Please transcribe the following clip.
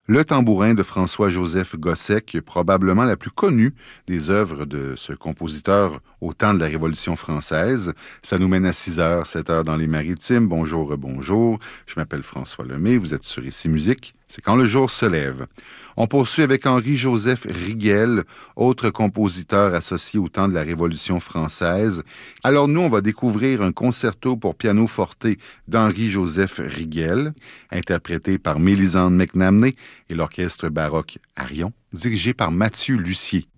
Le tambourin de François-Joseph Gossec, probablement la plus connue des œuvres de ce compositeur au temps de la Révolution française. Ça nous mène à 6h, 7h dans les Maritimes. Bonjour, bonjour. Je m'appelle François Lemay, vous êtes sur Ici Musique. C'est quand le jour se lève. On poursuit avec Henri-Joseph Riguel, autre compositeur associé au temps de la Révolution française. Alors nous, on va découvrir un concerto pour piano forte d'Henri-Joseph Riguel, interprété par Mélisande McNamee et l'orchestre baroque Arion, dirigé par Mathieu Lussier.